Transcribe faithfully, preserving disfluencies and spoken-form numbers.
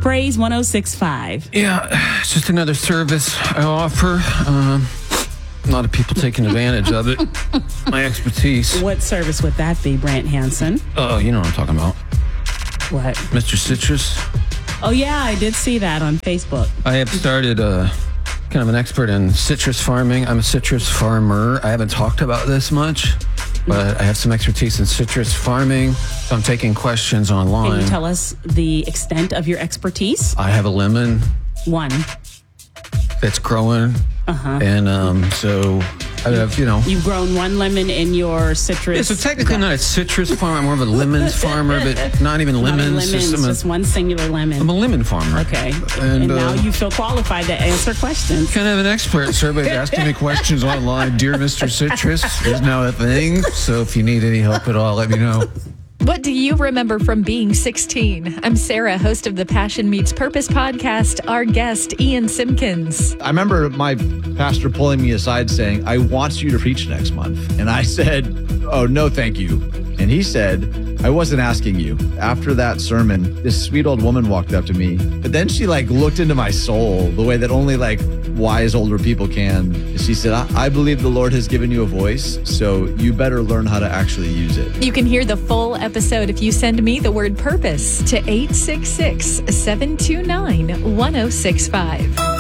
Praise one oh six point five. Yeah, it's just another service I offer. Um, a lot of people taking advantage of it. My expertise. What service would that be, Brant Hansen? Oh, you know what I'm talking about. What? Mister Citrus. Oh, yeah, I did see that on Facebook. I have started uh, kind of an expert in citrus farming. I'm a citrus farmer. I haven't talked about this much, but I have some expertise in citrus farming. So I'm taking questions online. Can you tell us the extent of your expertise? I have a lemon One. that's growing. Uh-huh. And um, so I have, you know. You've grown one lemon in your citrus. Yeah, so technically not a citrus farmer. I'm more of a lemons farmer, but not even lemons. Not lemons, just, just, I'm a, just one singular lemon. I'm a lemon farmer. Okay. And, And, uh, now you feel qualified to answer questions. Kind of an expert. So everybody's asking me questions online. Dear Mister Citrus is now a thing. So if you need any help at all, let me know. What do you remember from being sixteen? I'm Sarah, host of the Passion Meets Purpose podcast. Our guest, Ian Simpkins. I remember my pastor pulling me aside saying, I want you to preach next month. And I said, oh, no, thank you. And he said, I wasn't asking you. After that sermon, this sweet old woman walked up to me, but then she like looked into my soul the way that only like wise older people can. She said, I, I believe the Lord has given you a voice, so you better learn how to actually use it. You can hear the full episode if you send me the word purpose to eight six six, seven two nine, one oh six five.